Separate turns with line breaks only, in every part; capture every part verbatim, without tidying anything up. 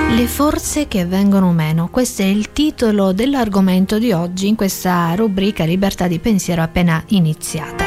Le forze che vengono meno, questo è il titolo dell'argomento di oggi in questa rubrica Libertà di pensiero appena iniziata.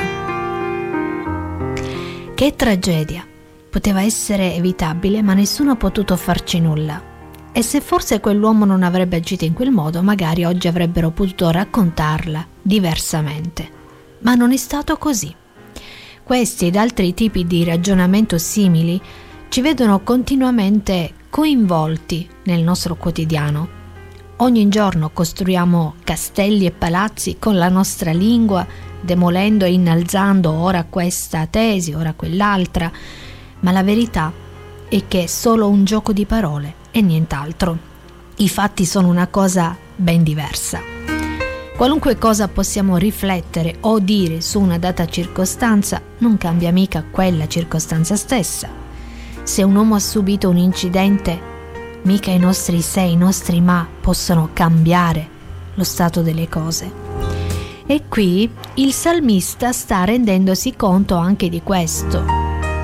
Che tragedia! Poteva essere evitabile, ma nessuno ha potuto farci nulla. E se forse quell'uomo non avrebbe agito in quel modo, magari oggi avrebbero potuto raccontarla diversamente. Ma non è stato così. Questi ed altri tipi di ragionamento simili ci vedono continuamente coinvolti nel nostro quotidiano. Ogni giorno costruiamo castelli e palazzi con la nostra lingua, demolendo e innalzando ora questa tesi, ora quell'altra, ma la verità è che è solo un gioco di parole e nient'altro. I fatti sono una cosa ben diversa. Qualunque cosa possiamo riflettere o dire su una data circostanza non cambia mica quella circostanza stessa. Se un uomo ha subito un incidente, mica i nostri se, i nostri ma possono cambiare lo stato delle cose. E qui il salmista sta rendendosi conto anche di questo.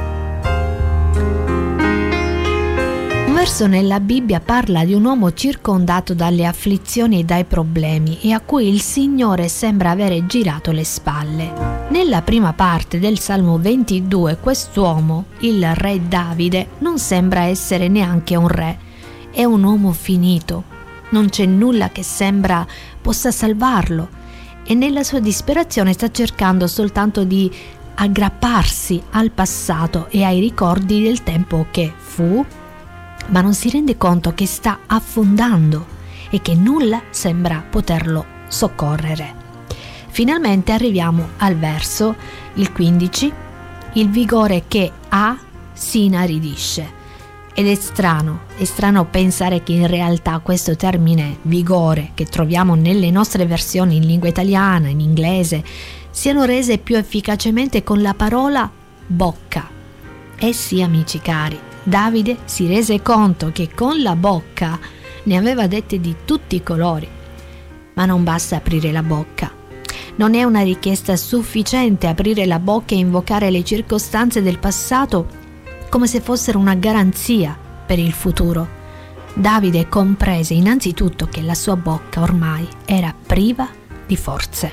Un verso nella Bibbia parla di un uomo circondato dalle afflizioni e dai problemi e a cui il Signore sembra avere girato le spalle. Nella prima parte del Salmo ventidue, quest'uomo, il re Davide, non sembra essere neanche un re, è un uomo finito. Non c'è nulla che sembra possa salvarlo e nella sua disperazione sta cercando soltanto di aggrapparsi al passato e ai ricordi del tempo che fu, ma non si rende conto che sta affondando e che nulla sembra poterlo soccorrere. Finalmente arriviamo al verso, il quindici, il vigore che ha si inaridisce. Ed è strano, è strano pensare che in realtà questo termine vigore, che troviamo nelle nostre versioni in lingua italiana, in inglese, siano rese più efficacemente con la parola bocca. Eh sì, amici cari, Davide si rese conto che con la bocca ne aveva dette di tutti i colori. Ma non basta aprire la bocca. Non è una richiesta sufficiente aprire la bocca e invocare le circostanze del passato come se fossero una garanzia per il futuro. Davide comprese innanzitutto che la sua bocca ormai era priva di forze.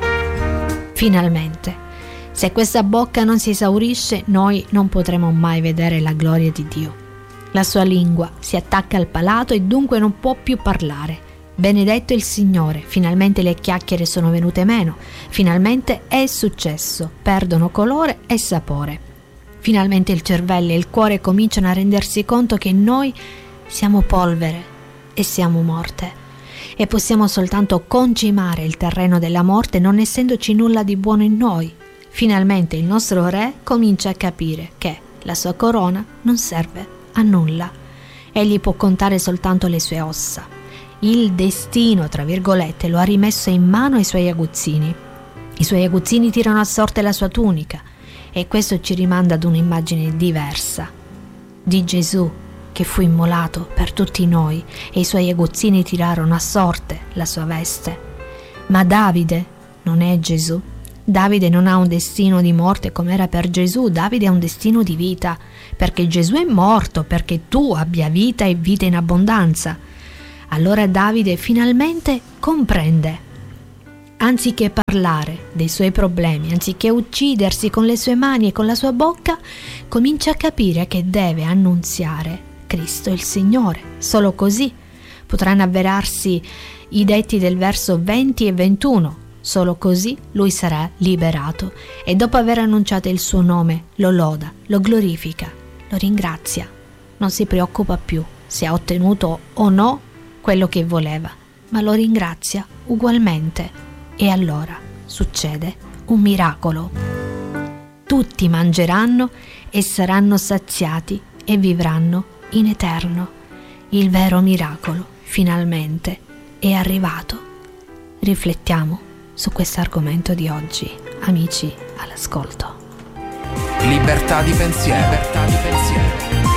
Finalmente, se questa bocca non si esaurisce, noi non potremo mai vedere la gloria di Dio. La sua lingua si attacca al palato e dunque non può più parlare. Benedetto il Signore, finalmente le chiacchiere sono venute meno, finalmente è successo, perdono colore e sapore. Finalmente il cervello e il cuore cominciano a rendersi conto che noi siamo polvere e siamo morte e possiamo soltanto concimare il terreno della morte non essendoci nulla di buono in noi. Finalmente il nostro re comincia a capire che la sua corona non serve a nulla. Egli può contare soltanto le sue ossa. Il destino, tra virgolette, lo ha rimesso in mano ai suoi aguzzini. I suoi aguzzini tirano a sorte la sua tunica e questo ci rimanda ad un'immagine diversa di Gesù che fu immolato per tutti noi e i suoi aguzzini tirarono a sorte la sua veste. Ma Davide non è Gesù. Davide non ha un destino di morte come era per Gesù, Davide ha un destino di vita, perché Gesù è morto perché tu abbia vita e vita in abbondanza. Allora Davide finalmente comprende. Anziché parlare dei suoi problemi, anziché uccidersi con le sue mani e con la sua bocca, comincia a capire che deve annunziare Cristo il Signore. Solo così potranno avverarsi i detti del verso venti e ventuno. Solo così lui sarà liberato e dopo aver annunciato il suo nome lo loda, lo glorifica, lo ringrazia. Non si preoccupa più se ha ottenuto o no quello che voleva, ma lo ringrazia ugualmente. E allora succede un miracolo. Tutti mangeranno e saranno saziati e vivranno in eterno. Il vero miracolo finalmente è arrivato. Riflettiamo su questo argomento di oggi, amici all'ascolto.
Libertà di pensiero, libertà di pensiero.